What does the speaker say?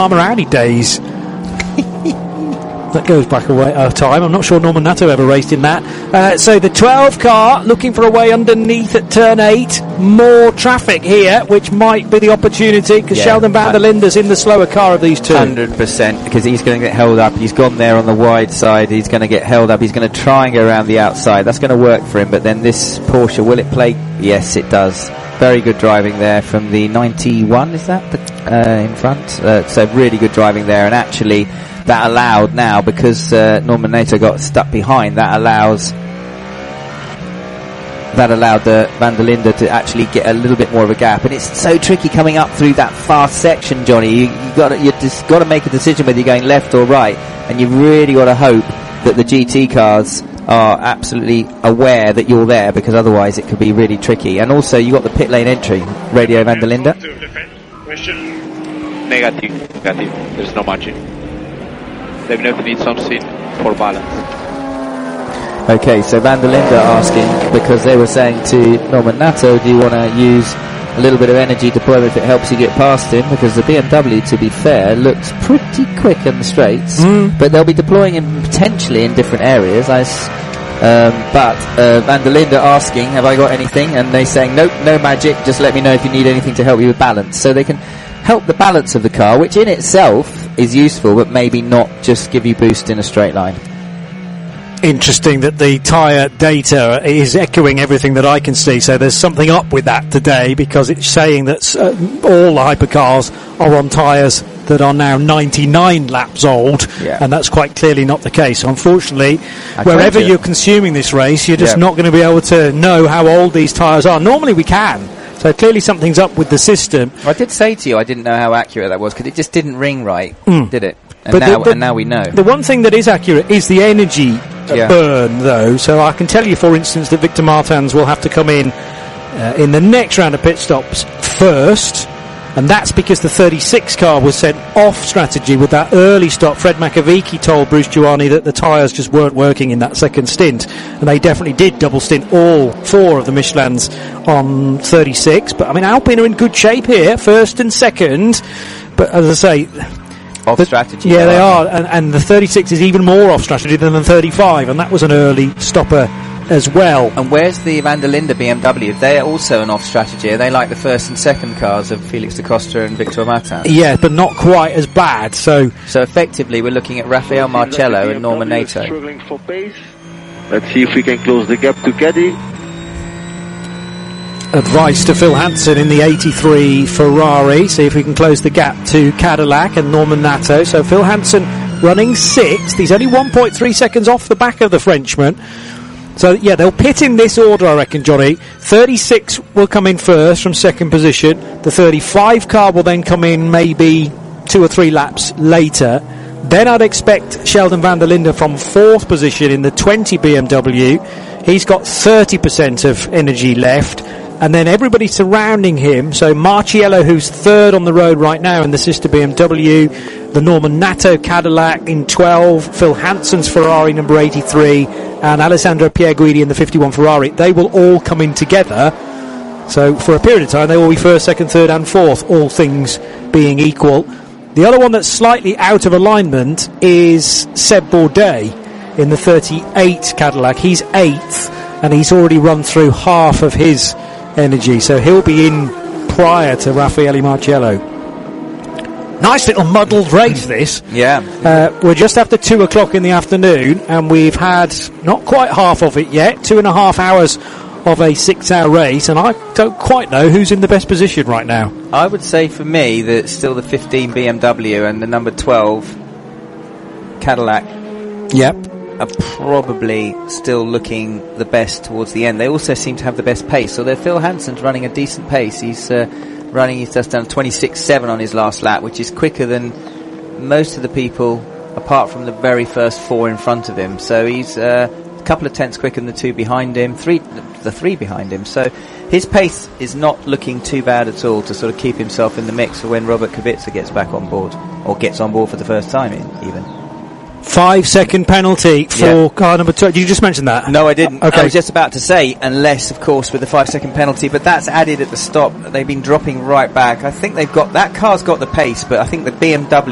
Palmer Audi days. That goes back a time. I'm not sure Norman Nato ever raced in that. So the 12 car looking for a way underneath at turn 8. More traffic here, which might be the opportunity, because Sheldon van der Linde's in the slower car of these two. 100%, because he's going to get held up. He's gone there on the wide side. He's going to get held up. He's going to try and go around the outside. That's going to work for him. But then this Porsche, will it play? Yes, it does. Very good driving there from the 91, is that in front? So really good driving there, and actually that allowed now, because Norman Nato got stuck behind, that allowed van der Linde to actually get a little bit more of a gap. And it's so tricky coming up through that fast section, Johnny. You just got to make a decision whether you're going left or right, and you've really got to hope that the GT cars are absolutely aware that you're there, because otherwise it could be really tricky. And also you got the pit lane entry, Radio van der Linde. Negative. There's no margin. They will need something for balance. Okay, so van der Linde asking, because they were saying to Norman Nato, do you want to use a little bit of energy deployment if it helps you get past him? Because the BMW, to be fair, looks pretty quick in the straights, but they'll be deploying him potentially in different areas. But van der Linde asking, have I got anything? And they saying, nope, no magic, just let me know if you need anything to help you with balance. So they can help the balance of the car, which in itself is useful, but maybe not just give you boost in a straight line. Interesting that the tyre data is echoing everything that I can see, so there's something up with that today, because it's saying that all the hypercars are on tyres that are now 99 laps old, and that's quite clearly not the case. So unfortunately, wherever you're consuming this race, you're just not going to be able to know how old these tyres are. Normally we can. So clearly something's up with the system. I did say to you I didn't know how accurate that was, because it just didn't ring right, did it? And now we know. The one thing that is accurate is the energy burn, though. So I can tell you, for instance, that Victor Martins will have to come in the next round of pit stops first, and that's because the 36 car was sent off strategy with that early stop. Fred McAveeky told Bruce Giuliani that the tyres just weren't working in that second stint, and they definitely did double stint all 4 of the Michelins on 36. But I mean, Alpine are in good shape here, first and second, but as I say, off strategy. Yeah, they are, and the 36 is even more off strategy than the 35, and that was an early stopper as well. And where's the van der Linde BMW? They're also an off strategy. Are they like the first and second cars of Felix da Costa and Victor Martins? Yeah, but not quite as bad. So effectively we're looking at Rafael Marcello and Norman Nato. Struggling for pace. Let's see if we can close the gap to Caddy. Advice to Phil Hansen in the 83 Ferrari. See if we can close the gap to Cadillac and Norman Nato. So Phil Hansen running 6th. He's only 1.3 seconds off the back of the Frenchman. So, yeah, they'll pit in this order, I reckon, Johnny. 36 will come in first from second position. The 35 car will then come in maybe 2 or 3 laps later. Then I'd expect Sheldon van der Linde from 4th position in the 20 BMW. He's got 30% of energy left. And then everybody surrounding him, so Marciello, who's 3rd on the road right now in the sister BMW, the Norman Nato Cadillac in 12, Phil Hansen's Ferrari number 83, and Alessandro Pierguidi in the 51 Ferrari, they will all come in together. So for a period of time, they will be 1st, 2nd, 3rd and 4th, all things being equal. The other one that's slightly out of alignment is Seb Bourdais in the 38 Cadillac. He's 8th, and he's already run through half of his energy, so he'll be in prior to Raffaele Marciello. Nice little muddled race, this. We're just after 2 o'clock in the afternoon, and we've had not quite half of it yet, 2.5 hours of a 6-hour race, and I don't quite know who's in the best position right now. I would say for me that it's still the 15 BMW and the number 12 Cadillac. Yep. Are probably still looking the best towards the end. They also seem to have the best pace. So Phil Hansen's running a decent pace. He's just done 26.7 on his last lap, which is quicker than most of the people, apart from the very first 4 in front of him. So he's a couple of tenths quicker than the 2 behind him, the 3 behind him. So his pace is not looking too bad at all to sort of keep himself in the mix for when Robert Kubica gets back on board, or gets on board for the first time even. 5-second penalty for car number 2. Did you just mention that? No, I didn't. Okay. I was just about to say, unless, of course, with the 5-second penalty, but that's added at the stop. They've been dropping right back. I think that car's got the pace, but I think the BMW